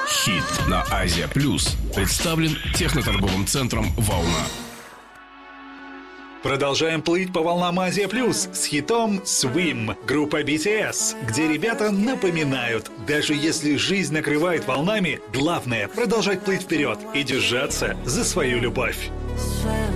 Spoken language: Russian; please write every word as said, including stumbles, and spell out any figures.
Хит на Азия Плюс представлен техноторговым центром «Волна». Продолжаем плыть по волнам Азия Плюс с хитом Swim группа би ти эс, где ребята напоминают, даже если жизнь накрывает волнами, главное продолжать плыть вперед и держаться за свою любовь.